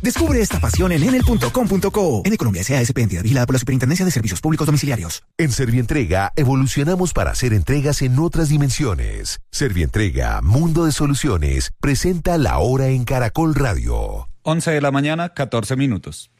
Descubre esta pasión en enel.com.co. Enel Colombia S.A.S.P. entidad vigilada por la Superintendencia de Servicios Públicos Domiciliarios. En Servientrega evolucionamos para hacer entregas en otras dimensiones. Servientrega, mundo de soluciones, presenta La Hora en Caracol Radio. 11 de la mañana, 14 minutos.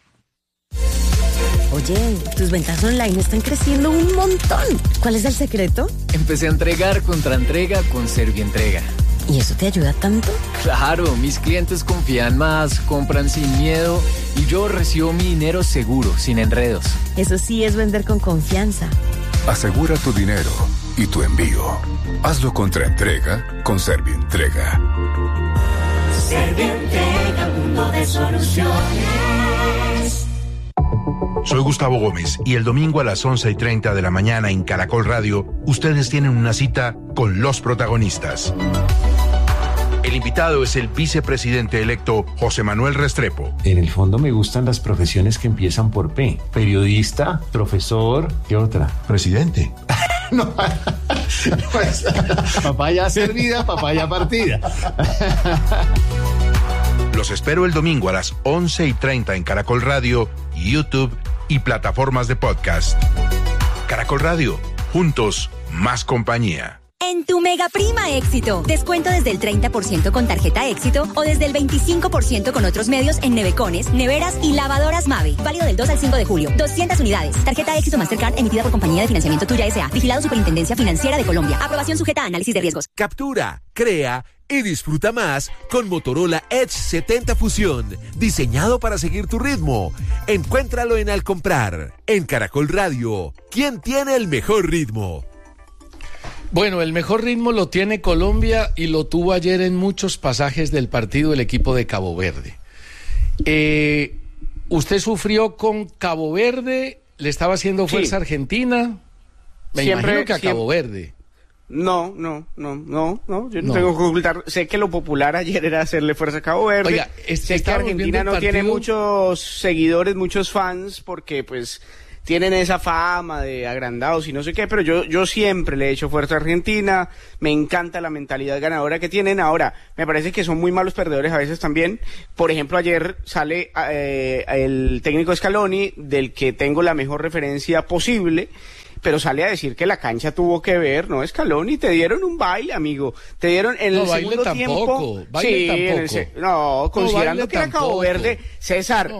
Oye, tus ventas online están creciendo un montón. ¿Cuál es el secreto? Empecé a entregar contra entrega con Servientrega. ¿Y eso te ayuda tanto? Claro, mis clientes confían más, compran sin miedo y yo recibo mi dinero seguro, sin enredos. Eso sí es vender con confianza. Asegura tu dinero y tu envío. Hazlo contra entrega con Servientrega. Servientrega, mundo de soluciones. Soy Gustavo Gómez y el domingo a las 11:30 de la mañana en Caracol Radio, ustedes tienen una cita con los protagonistas. El invitado es el vicepresidente electo José Manuel Restrepo. En el fondo me gustan las profesiones que empiezan por P. Periodista, profesor, ¿qué otra? Presidente. No, pues, papaya servida, papaya partida. Los espero el domingo a las 11:30 en Caracol Radio, YouTube y plataformas de podcast. Caracol Radio, juntos, más compañía. En tu Mega Prima Éxito, descuento desde el 30% con tarjeta Éxito o desde el 25% con otros medios en nevecones, neveras y lavadoras Mave. Válido del 2 al 5 de julio. 200 unidades. Tarjeta Éxito Mastercard emitida por Compañía de Financiamiento Tuya S.A. Vigilado Superintendencia Financiera de Colombia. Aprobación sujeta a análisis de riesgos. Captura, crea y disfruta más con Motorola Edge 70 Fusión, diseñado para seguir tu ritmo. Encuéntralo en Al Comprar. En Caracol Radio, ¿quién tiene el mejor ritmo? Bueno, el mejor ritmo lo tiene Colombia y lo tuvo ayer en muchos pasajes del partido el equipo de Cabo Verde. ¿Usted sufrió con Cabo Verde? ¿Le estaba haciendo fuerza Argentina? Me imagino que a Cabo Verde. No, yo no tengo que ocultar. Sé que lo popular ayer era hacerle fuerza a Cabo Verde. Oiga, sé que Argentina no tiene muchos seguidores, muchos fans, porque pues tienen esa fama de agrandados y no sé qué, pero yo siempre le he hecho fuerza a Argentina. Me encanta la mentalidad ganadora que tienen. Ahora, me parece que son muy malos perdedores a veces también. Por ejemplo, ayer sale el técnico Scaloni, del que tengo la mejor referencia posible, pero sale a decir que la cancha tuvo que ver. No, Scaloni, te dieron un baile, amigo. Te dieron en el segundo tiempo. Baile tampoco. Considerando que era Cabo Verde. César.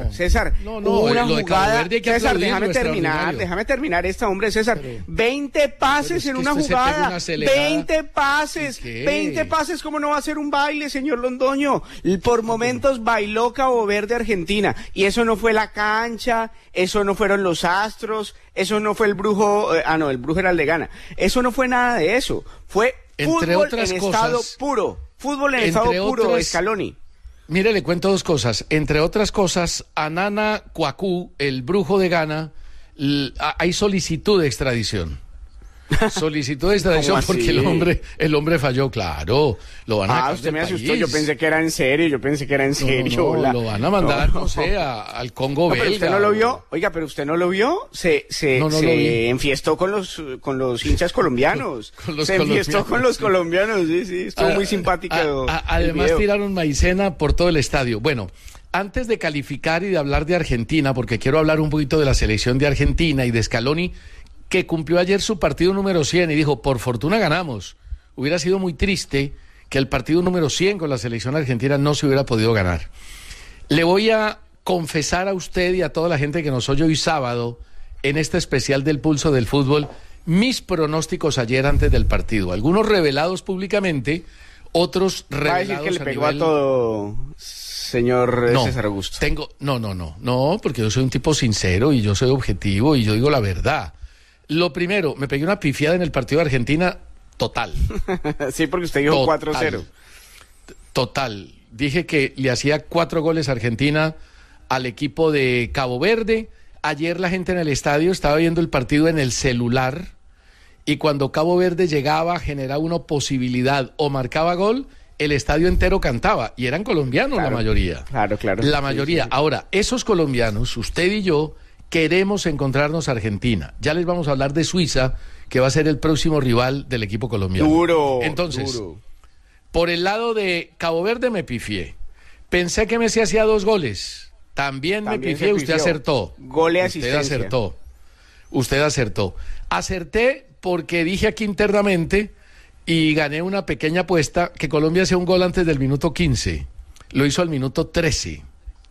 Hubo una jugada. César, déjame terminar esta, hombre, César. 20 pases en una jugada. 20 pases. 20 pases, ¿cómo no va a ser un baile, señor Londoño? Por momentos bailó Cabo Verde Argentina. Y eso no fue la cancha, eso no fueron los astros, eso no fue el brujo, el brujo era el de Ghana. Eso no fue nada de eso. Fue fútbol en estado puro. Fútbol en estado puro de Scaloni. Mire, le cuento dos cosas. Entre otras cosas, a Nana Kouakou, el brujo de Ghana, hay solicitud de extradición. Solicitud de extradición porque el hombre falló, claro. Lo van a usted me asustó, yo pensé que era en serio. No, lo van a mandar, no sé, al Congo belga. Pero usted no lo vio, pero usted no lo vio, se enfiestó con los hinchas colombianos. Enfiestó con los colombianos, sí, estuvo muy simpática. Además tiraron maicena por todo el estadio. Bueno, antes de calificar y de hablar de Argentina, porque quiero hablar un poquito de la selección de Argentina y de Scaloni, que cumplió ayer su partido número 100 y dijo, por fortuna ganamos. Hubiera sido muy triste que el partido número 100 con la selección argentina no se hubiera podido ganar. Le voy a confesar a usted y a toda la gente que nos oye hoy sábado, en este especial del Pulso del Fútbol, mis pronósticos ayer antes del partido. Algunos revelados públicamente, otros revelados a decir que le pegó a todo, señor César Augusto. No, porque yo soy un tipo sincero y yo soy objetivo y yo digo la verdad. Lo primero, me pegué una pifiada en el partido de Argentina total. Sí, porque usted dijo 4-0. Total. Dije que le hacía 4 goles a Argentina al equipo de Cabo Verde. Ayer la gente en el estadio estaba viendo el partido en el celular y cuando Cabo Verde llegaba, generaba una posibilidad o marcaba gol, el estadio entero cantaba. Y eran colombianos, claro, la mayoría. Claro. La mayoría. Sí. Ahora, esos colombianos, usted y yo, queremos encontrarnos a Argentina. Ya les vamos a hablar de Suiza, que va a ser el próximo rival del equipo colombiano. Duro. Entonces, por el lado de Cabo Verde me pifié. Pensé que Messi hacía 2 goles. También me pifié, usted acertó. Gol y asistencia. Usted acertó. Acerté porque dije aquí internamente y gané una pequeña apuesta que Colombia hacía un gol antes del minuto 15. Lo hizo al minuto 13.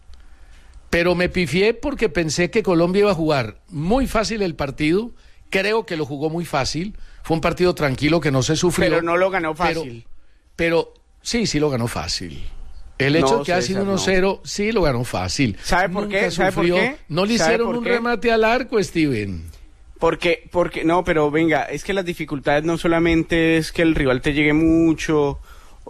Pero me pifié porque pensé que Colombia iba a jugar muy fácil el partido. Creo que lo jugó muy fácil. Fue un partido tranquilo que no se sufrió. Pero no lo ganó fácil. Pero sí lo ganó fácil. El hecho de que ha sido 1-0, sí lo ganó fácil. ¿Sabe por qué? ¿Sabe por qué? No le hicieron un remate al arco, Steven. Porque, no, pero venga, es que las dificultades no solamente es que el rival te llegue mucho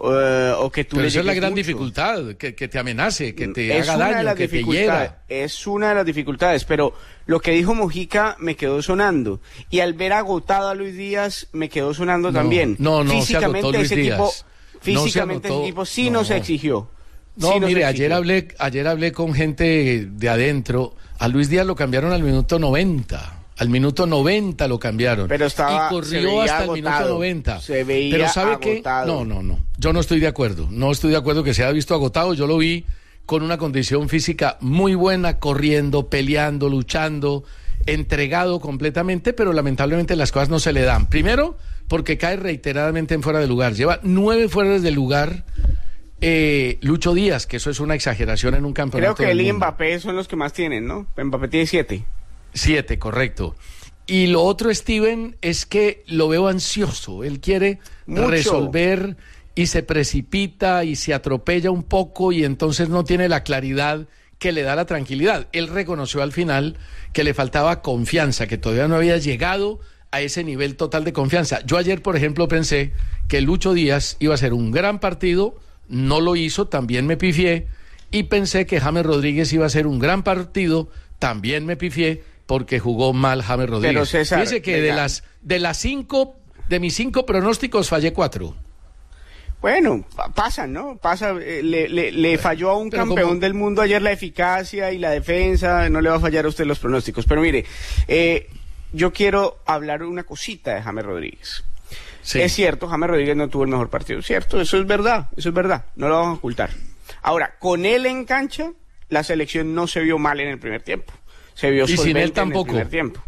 o que tú pero le llegues mucho. Pero esa es la gran dificultad, que te amenace, que te haga daño, que te hiera. Es una de las dificultades, pero lo que dijo Mojica me quedó sonando. Y al ver agotado a Luis Díaz, me quedó sonando también. No, físicamente se agotó Luis Díaz. Físicamente ese tipo sí no se exigió. No, mire, ayer hablé con gente de adentro. A Luis Díaz lo cambiaron al minuto 90. Al minuto 90 lo cambiaron. Pero y corrió hasta el minuto 90. Se veía pero ¿sabe agotado. qué? No. Yo no estoy de acuerdo. No estoy de acuerdo que se haya visto agotado. Yo lo vi con una condición física muy buena, corriendo, peleando, luchando, entregado completamente, pero lamentablemente las cosas no se le dan. Primero, porque cae reiteradamente en fuera de lugar. Lleva 9 fueras de lugar. Lucho Díaz, que eso es una exageración en un campeonato. Creo que él y Mbappé son los que más tienen, ¿no? Mbappé tiene 7. 7, correcto. Y lo otro, Steven, es que lo veo ansioso. Él quiere resolver y se precipita y se atropella un poco y entonces no tiene la claridad que le da la tranquilidad. Él reconoció al final que le faltaba confianza, que todavía no había llegado a ese nivel total de confianza. Yo ayer, por ejemplo, pensé que Lucho Díaz iba a ser un gran partido. No lo hizo, también me pifié, y pensé que James Rodríguez iba a ser un gran partido, también me pifié, porque jugó mal James Rodríguez. Pero César, fíjese que de mis 5 pronósticos fallé 4. Bueno, pasan, ¿no? Le falló a un campeón del mundo ayer la eficacia y la defensa, no le va a fallar a usted los pronósticos. Pero mire, yo quiero hablar una cosita de James Rodríguez. Sí. Es cierto, James Rodríguez no tuvo el mejor partido, cierto, eso es verdad, no lo vamos a ocultar. Ahora, con él en cancha, la selección no se vio mal en el primer tiempo, se vio solvente en el primer tiempo.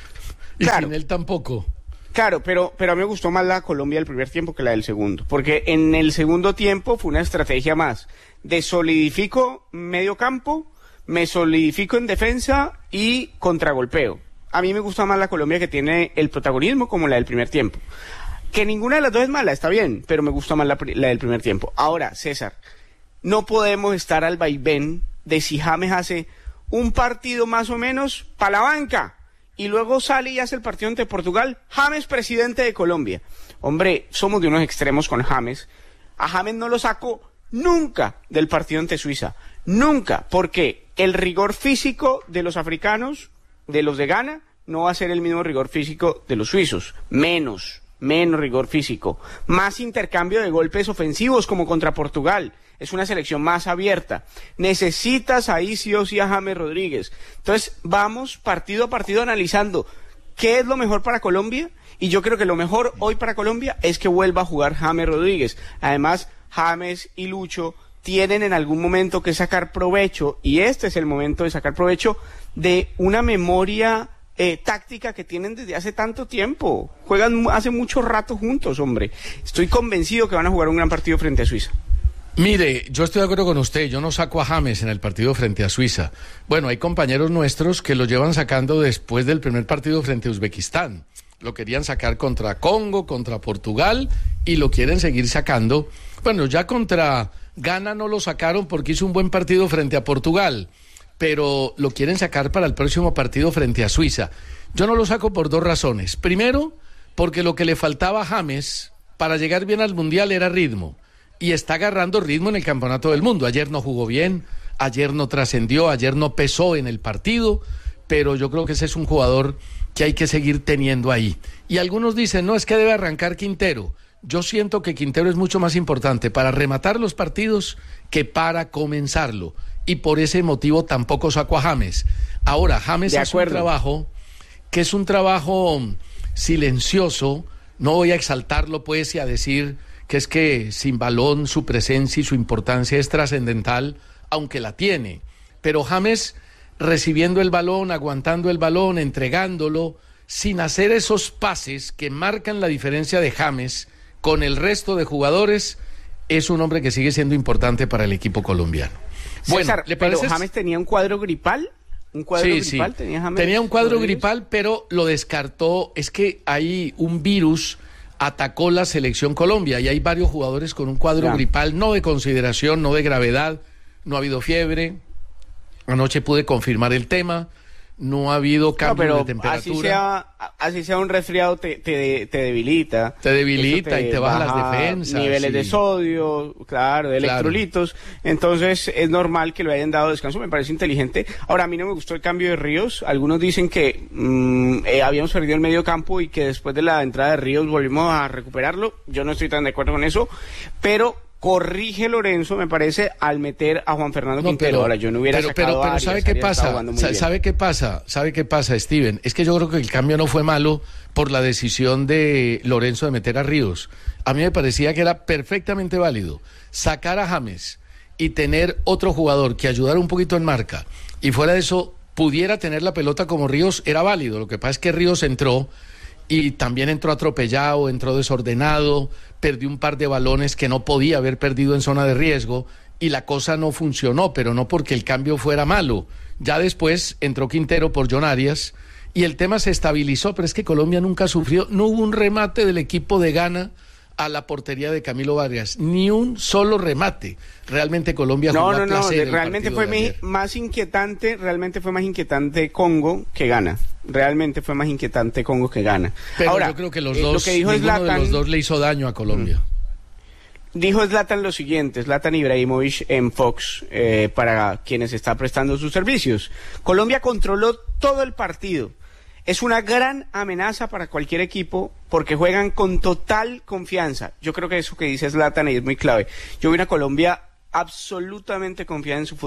Sin él tampoco. Claro, pero a mí me gustó más la Colombia del primer tiempo que la del segundo, porque en el segundo tiempo fue una estrategia más de solidifico medio campo, me solidifico en defensa y contragolpeo. A mí me gusta más la Colombia que tiene el protagonismo como la del primer tiempo. Que ninguna de las dos es mala, está bien, pero me gusta más la del primer tiempo. Ahora, César, no podemos estar al vaivén de si James hace un partido más o menos para la banca y luego sale y hace el partido ante Portugal. James, presidente de Colombia. Hombre, somos de unos extremos con James. A James no lo saco nunca del partido ante Suiza. Nunca, porque el rigor físico de los africanos, de los de Ghana, no va a ser el mismo rigor físico de los suizos. Menos rigor físico, más intercambio de golpes ofensivos como contra Portugal, es una selección más abierta, necesitas ahí sí o sí a James Rodríguez. Entonces vamos partido a partido analizando qué es lo mejor para Colombia, y yo creo que lo mejor hoy para Colombia es que vuelva a jugar James Rodríguez. Además, James y Lucho tienen en algún momento que sacar provecho, y este es el momento de sacar provecho de una memoria táctica que tienen desde hace tanto tiempo. Juegan hace mucho rato juntos, hombre. Estoy convencido que van a jugar un gran partido frente a Suiza. Mire, yo estoy de acuerdo con usted, yo no saco a James en el partido frente a Suiza. Bueno, hay compañeros nuestros que lo llevan sacando después del primer partido frente a Uzbekistán. Lo querían sacar contra Congo, contra Portugal, y lo quieren seguir sacando. Bueno, ya contra Ghana no lo sacaron porque hizo un buen partido frente a Portugal, pero lo quieren sacar para el próximo partido frente a Suiza. Yo no lo saco por 2 razones. Primero, porque lo que le faltaba a James para llegar bien al Mundial era ritmo, y está agarrando ritmo en el Campeonato del Mundo. Ayer no jugó bien, ayer no trascendió, ayer no pesó en el partido, pero yo creo que ese es un jugador que hay que seguir teniendo ahí. Y algunos dicen, no, es que debe arrancar Quintero. Yo siento que Quintero es mucho más importante para rematar los partidos que para comenzarlo, y por ese motivo tampoco saco a James. Ahora, James hace un trabajo que es un trabajo silencioso. No voy a exaltarlo pues y a decir que es que sin balón su presencia y su importancia es trascendental, aunque la tiene. Pero James recibiendo el balón, aguantando el balón, entregándolo, sin hacer esos pases que marcan la diferencia de James con el resto de jugadores, es un hombre que sigue siendo importante para el equipo colombiano. César, bueno, pero James tenía un cuadro gripal. ¿Un cuadro gripal tenía James? Tenía un cuadro gripal, pero lo descartó. Es que hay un virus atacó la selección Colombia y hay varios jugadores con un cuadro gripal, no de consideración, no de gravedad, no ha habido fiebre. Anoche pude confirmar el tema. No ha habido cambio de temperatura. Así sea un resfriado te debilita. Te debilita y te baja las defensas. Niveles de sodio, claro, de electrolitos. Entonces es normal que le hayan dado descanso, me parece inteligente. Ahora, a mí no me gustó el cambio de Ríos. Algunos dicen que habíamos perdido el medio campo y que después de la entrada de Ríos volvimos a recuperarlo. Yo no estoy tan de acuerdo con eso, pero corrige Lorenzo, me parece, al meter a Juan Fernando Quintero. Ahora, yo no hubiera sacado a Arias. ¿Sabe qué pasa? ¿Sabe qué pasa, Steven? Es que yo creo que el cambio no fue malo por la decisión de Lorenzo de meter a Ríos. A mí me parecía que era perfectamente válido sacar a James y tener otro jugador que ayudara un poquito en marca y fuera de eso pudiera tener la pelota como Ríos, era válido. Lo que pasa es que Ríos entró y también entró atropellado, entró desordenado, perdió un par de balones que no podía haber perdido en zona de riesgo y la cosa no funcionó, pero no porque el cambio fuera malo. Ya después entró Quintero por John Arias y el tema se estabilizó, pero es que Colombia nunca sufrió, no hubo un remate del equipo de Ghana a la portería de Camilo Vargas, ni un solo remate. Realmente Colombia jugó a placer. Realmente fue más inquietante Congo que Ghana. Realmente fue más inquietante Congo que Ghana. Pero ahora, yo creo que los dos, ninguno de los dos le hizo daño a Colombia. Dijo Zlatan lo siguiente, Zlatan Ibrahimovic en Fox, para quienes está prestando sus servicios. Colombia controló todo el partido. Es una gran amenaza para cualquier equipo porque juegan con total confianza. Yo creo que eso que dice Zlatan es muy clave. Yo vi una Colombia absolutamente confiada en su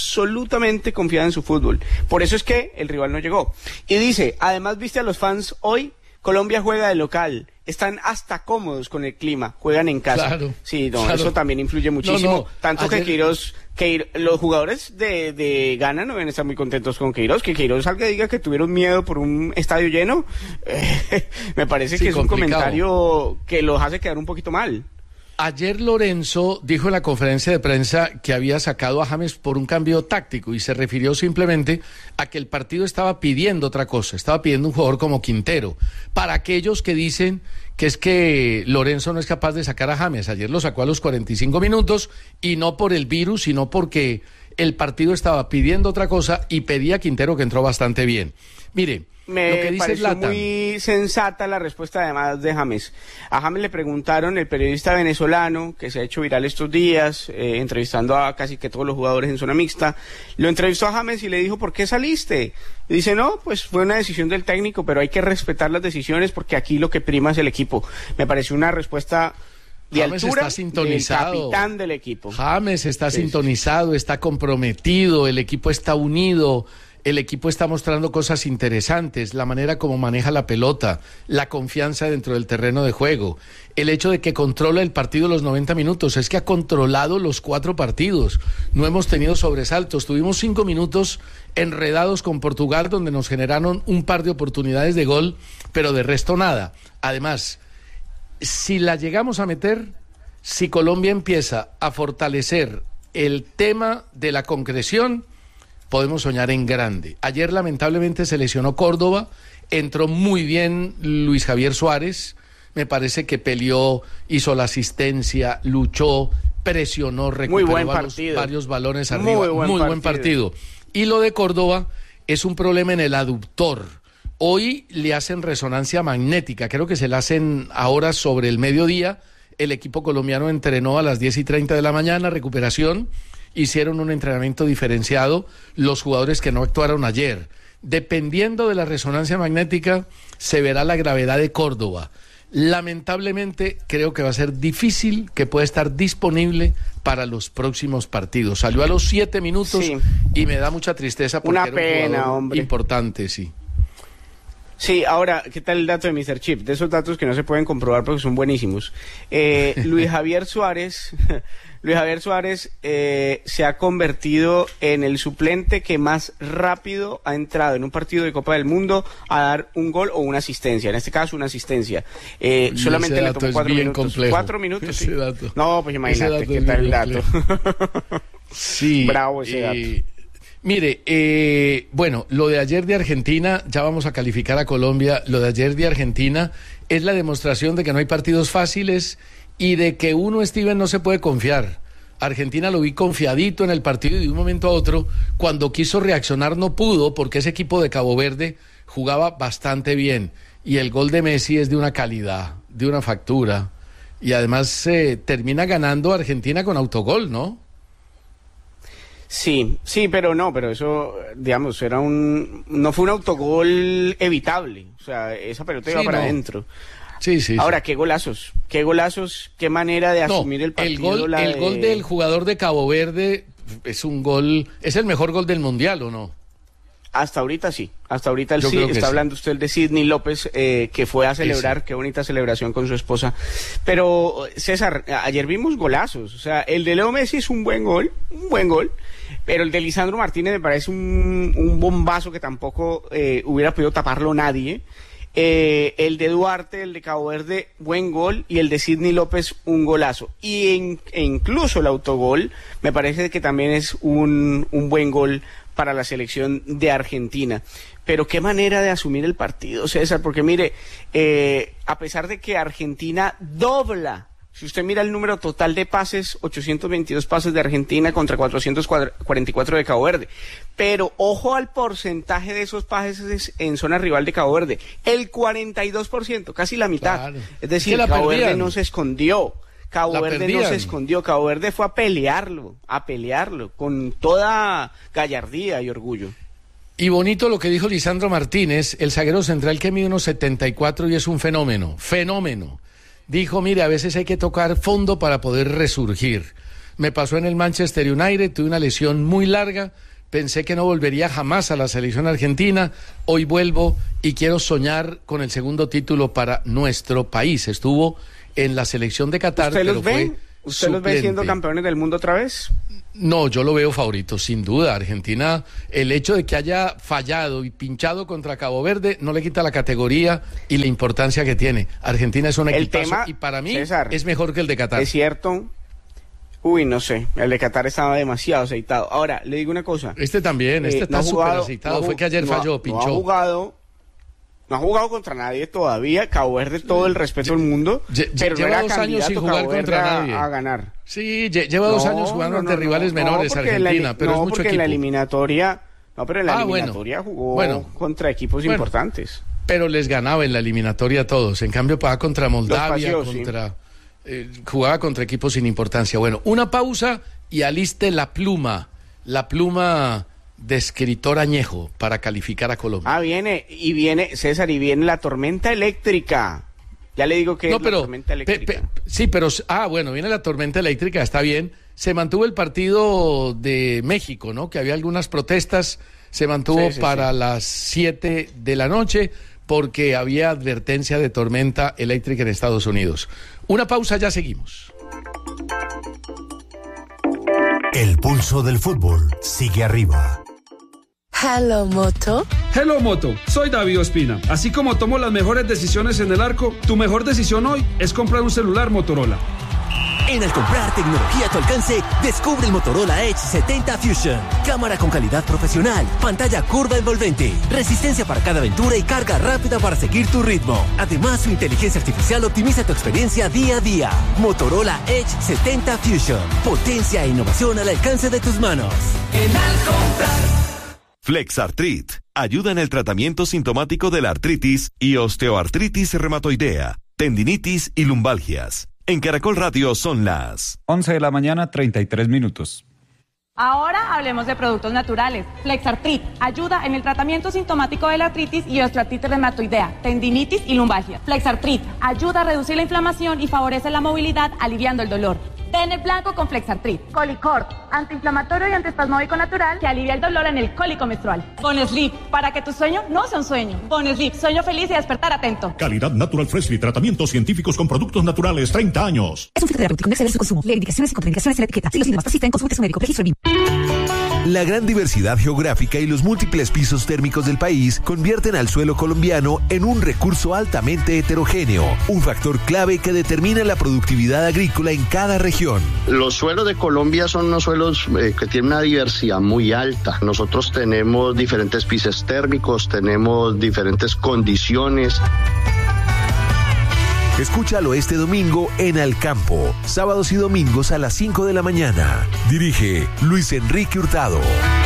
fútbol, Por eso es que el rival no llegó. Y dice, además viste a los fans hoy, Colombia juega de local, están hasta cómodos con el clima, juegan en casa. Claro, sí, eso también influye muchísimo. Tanto que Queiroz, los jugadores de Ghana no deben estar muy contentos con Queiroz, que Queiroz salga y diga que tuvieron miedo por un estadio lleno, me parece que es complicado. Un comentario que los hace quedar un poquito mal. Ayer Lorenzo dijo en la conferencia de prensa que había sacado a James por un cambio táctico y se refirió simplemente a que el partido estaba pidiendo otra cosa, estaba pidiendo un jugador como Quintero. Para aquellos que dicen que es que Lorenzo no es capaz de sacar a James, ayer lo sacó a los 45 minutos y no por el virus, sino porque el partido estaba pidiendo otra cosa y pedía a Quintero, que entró bastante bien. Mire, me pareció muy sensata la respuesta además de James. A James le preguntaron, el periodista venezolano que se ha hecho viral estos días, entrevistando a casi que todos los jugadores en zona mixta, lo entrevistó a James y le dijo, ¿por qué saliste? Y dice, no, pues fue una decisión del técnico, pero hay que respetar las decisiones porque aquí lo que prima es el equipo. Me pareció una respuesta de James altura está sintonizado. Del capitán del equipo. James está sintonizado, está comprometido, el equipo está unido. El equipo está mostrando cosas interesantes, la manera como maneja la pelota, la confianza dentro del terreno de juego, el hecho de que controla el partido los 90 minutos, es que ha controlado los 4 partidos, no hemos tenido sobresaltos, tuvimos 5 minutos enredados con Portugal donde nos generaron un par de oportunidades de gol, pero de resto nada. Además, si la llegamos a meter, si Colombia empieza a fortalecer el tema de la concreción, podemos soñar en grande. Ayer lamentablemente se lesionó Córdoba, entró muy bien Luis Javier Suárez, me parece que peleó, hizo la asistencia, luchó, presionó, recuperó varios balones arriba. Muy buen partido. Y lo de Córdoba es un problema en el aductor. Hoy le hacen resonancia magnética, creo que se la hacen ahora sobre el mediodía. El equipo colombiano entrenó a las 10:30 de la mañana, recuperación. Hicieron un entrenamiento diferenciado los jugadores que no actuaron ayer. Dependiendo de la resonancia magnética, se verá la gravedad de Córdoba. Lamentablemente, creo que va a ser difícil que pueda estar disponible para los próximos partidos. Salió a los 7 minutos y me da mucha tristeza porque una pena, era un jugador importante, sí. Sí, ahora, ¿qué tal el dato de Mr. Chip? De esos datos que no se pueden comprobar porque son buenísimos. Luis Javier Suárez se ha convertido en el suplente que más rápido ha entrado en un partido de Copa del Mundo a dar un gol o una asistencia. En este caso, una asistencia. Solamente le tomó 4 minutos. Complejo. 4 minutos, sí. Dato. No, pues imagínate, ¿qué tal el dato? Sí. Bravo ese dato. Mire, bueno, lo de ayer de Argentina, ya vamos a calificar a Colombia, lo de ayer de Argentina es la demostración de que no hay partidos fáciles y de que uno, Steven, no se puede confiar. Argentina lo vi confiadito en el partido y de un momento a otro, cuando quiso reaccionar no pudo porque ese equipo de Cabo Verde jugaba bastante bien y el gol de Messi es de una calidad, de una factura y además termina ganando Argentina con autogol, ¿no? Sí, pero eso, digamos, no fue un autogol evitable, o sea, esa pelota iba para adentro. Sí. Ahora, qué golazos, qué manera de asumir el partido. El gol del jugador de Cabo Verde es un gol, es el mejor gol del Mundial, ¿o no? Hasta ahorita sí, está hablando usted de Sidney López, que fue a celebrar, qué bonita celebración con su esposa. Pero, César, ayer vimos golazos, o sea, el de Leo Messi es un buen gol, pero el de Lisandro Martínez me parece un bombazo que tampoco hubiera podido taparlo nadie. El de Duarte, el de Cabo Verde, buen gol, y el de Sidney López, un golazo. E incluso el autogol, me parece que también es un buen gol para la selección de Argentina. Pero qué manera de asumir el partido, César, porque mire, a pesar de que Argentina dobla, si usted mira el número total de pases, 822 pases de Argentina contra 444 de Cabo Verde. Pero ojo al porcentaje de esos pases en zona rival de Cabo Verde. El 42%, casi la mitad. Claro. Es decir, Cabo Verde no se escondió. Cabo Verde fue a pelearlo con toda gallardía y orgullo. Y bonito lo que dijo Lisandro Martínez, el zaguero central que mide unos 74 y es un fenómeno. Dijo, mire, a veces hay que tocar fondo para poder resurgir. Me pasó en el Manchester United, tuve una lesión muy larga, pensé que no volvería jamás a la selección argentina, hoy vuelvo y quiero soñar con el segundo título para nuestro país. Estuvo en la selección de Qatar, ¿Usted los ve siendo campeones del mundo otra vez? No, yo lo veo favorito, sin duda. Argentina, el hecho de que haya fallado y pinchado contra Cabo Verde no le quita la categoría y la importancia que tiene. Argentina es un equipazo y para mí, César, es mejor que el de Qatar. Es cierto. No sé, el de Qatar estaba demasiado aceitado. Ahora, le digo una cosa. Este también, está súper aceitado. Fue que ayer falló, pinchó. No ha jugado contra nadie todavía. Cabo Verde, todo el respeto del mundo. Pero lleva 2 años sin jugar contra nadie. A ganar. Sí, lleva 2 años jugando ante rivales menores, Argentina, pero es mucho equipo. En la eliminatoria, jugó contra equipos importantes. Pero les ganaba en la eliminatoria a todos. En cambio, pagaba contra Moldavia, jugaba contra equipos sin importancia. Bueno, una pausa y aliste la pluma de escritor añejo para calificar a Colombia. Viene, César, viene la tormenta eléctrica. Ya le digo que la tormenta eléctrica. Viene la tormenta eléctrica, está bien. Se mantuvo el partido de México, ¿no? Que había algunas protestas, se mantuvo para las 7 de la noche porque había advertencia de tormenta eléctrica en Estados Unidos. Una pausa, ya seguimos. El pulso del fútbol sigue arriba. Hello, Moto. Hello, Moto. Soy David Ospina. Así como tomo las mejores decisiones en el arco, tu mejor decisión hoy es comprar un celular Motorola. En Al comprar tecnología a tu alcance, descubre el Motorola Edge 70 Fusion. Cámara con calidad profesional, pantalla curva envolvente, resistencia para cada aventura y carga rápida para seguir tu ritmo. Además, su inteligencia artificial optimiza tu experiencia día a día. Motorola Edge 70 Fusion. Potencia e innovación al alcance de tus manos. En Al comprar. Flexartrit ayuda en el tratamiento sintomático de la artritis y osteoartritis reumatoidea, tendinitis y lumbalgias. En Caracol Radio son las 11 de la mañana, 33 minutos. Ahora hablemos de productos naturales. Flexartrit ayuda en el tratamiento sintomático de la artritis y osteoartritis reumatoidea, tendinitis y lumbalgia. Flexartrit ayuda a reducir la inflamación y favorece la movilidad, aliviando el dolor. Dene blanco con Flexartrit. Colicort, antiinflamatorio y antiespasmódico natural que alivia el dolor en el cólico menstrual. Bonesleep, para que tu sueño no sea un sueño. Bonesleep, sueño feliz y despertar atento. Calidad Natural Freshly, tratamientos científicos con productos naturales, 30 años. Es un fitoterapéutico, no exceder su consumo. Leer indicaciones y contraindicaciones en la etiqueta. Si los síntomas persisten, consulte a su médico. Registro BIM. La gran diversidad geográfica y los múltiples pisos térmicos del país convierten al suelo colombiano en un recurso altamente heterogéneo, un factor clave que determina la productividad agrícola en cada región. Los suelos de Colombia son unos suelos que tienen una diversidad muy alta. Nosotros tenemos diferentes pisos térmicos, tenemos diferentes condiciones. Escúchalo este domingo en Al Campo, sábados y domingos a las 5 de la mañana. Dirige Luis Enrique Hurtado.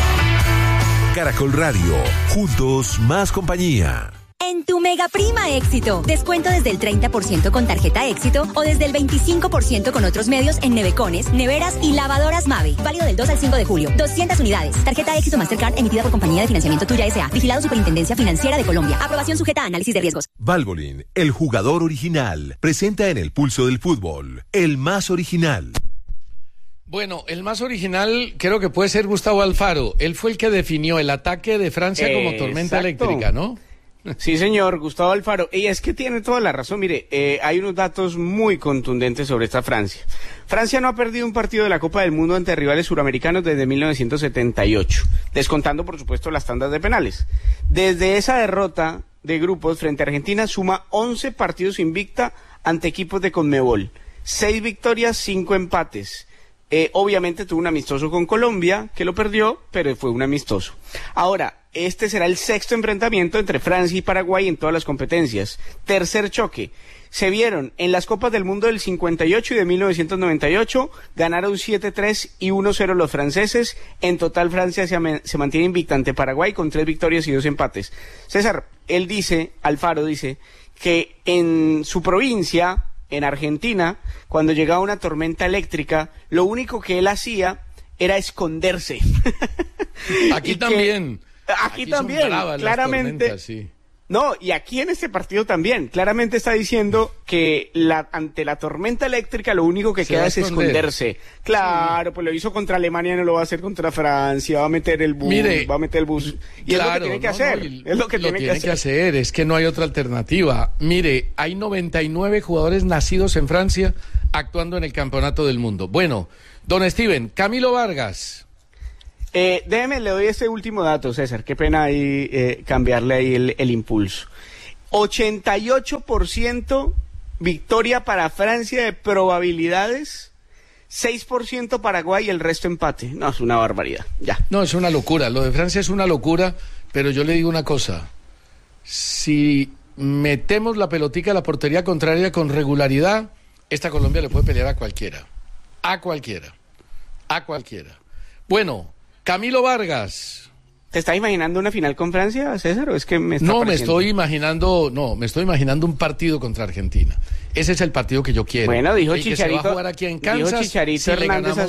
Caracol Radio, juntos más compañía. En tu Mega Prima Éxito, descuento desde el 30% con tarjeta Éxito o desde el 25% con otros medios en nevecones, neveras y lavadoras Mave. Válido del 2 al 5 de julio. 200 unidades. Tarjeta Éxito Mastercard emitida por Compañía de Financiamiento Tuya S.A. Vigilado Superintendencia Financiera de Colombia. Aprobación sujeta a análisis de riesgos. Valvoline, el jugador original, presenta en el pulso del fútbol, el más original. Bueno, el más original creo que puede ser Gustavo Alfaro. Él fue el que definió el ataque de Francia como tormenta eléctrica, ¿no? Sí, señor, Gustavo Alfaro. Y es que tiene toda la razón. Mire, hay unos datos muy contundentes sobre esta Francia. Francia no ha perdido un partido de la Copa del Mundo ante rivales suramericanos desde 1978, descontando, por supuesto, las tandas de penales. Desde esa derrota de grupos frente a Argentina, suma 11 partidos invicta ante equipos de Conmebol. 6 victorias, 5 empates. Obviamente tuvo un amistoso con Colombia, que lo perdió, pero fue un amistoso. Ahora, este será el sexto enfrentamiento entre Francia y Paraguay en todas las competencias. Tercer choque. Se vieron en las Copas del Mundo del 58 y de 1998, ganaron 7-3 y 1-0 los franceses. En total, Francia se mantiene invicta ante Paraguay con 3 victorias y 2 empates. César, Alfaro dice, que en su provincia, en Argentina, cuando llegaba una tormenta eléctrica, lo único que él hacía era esconderse. Aquí también. Aquí también, claramente. Sí. No, y aquí en este partido también, claramente está diciendo que ante la tormenta eléctrica lo único que queda es esconderse. Claro, sí. Pues lo hizo contra Alemania, no lo va a hacer contra Francia, va a meter el bus, Y claro, es lo que tiene que hacer. Es lo que tiene que hacer. Es que no hay otra alternativa. Mire, hay 99 jugadores nacidos en Francia actuando en el Campeonato del Mundo. Bueno, don Steven, Camilo Vargas. Déjeme, le doy este último dato, César, qué pena ahí cambiarle ahí el impulso. 88% victoria para Francia de probabilidades, 6% Paraguay y el resto empate. No, es una barbaridad, ya. No, es una locura, lo de Francia es una locura, pero yo le digo una cosa, si metemos la pelotica a la portería contraria con regularidad, esta Colombia le puede pelear a cualquiera. Bueno, Camilo Vargas. ¿Te estás imaginando una final con Francia, César, o es que me estoy imaginando un partido contra Argentina. Ese es el partido que yo quiero. Bueno, dijo Chicharito. Que se va a jugar aquí en Kansas. Dijo Chicharito Hernández